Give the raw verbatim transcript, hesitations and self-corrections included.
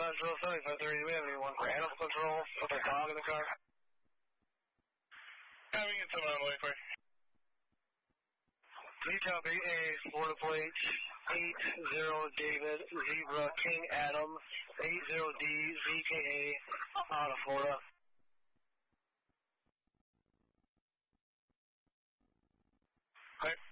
Central, seventy-five thirty. Do we have anyone for animal control with a dog in the car? Having it to my way for you. Please copy a Florida plate eight zero David Zebra King Adam eight zero D Z K A out of Florida. Okay.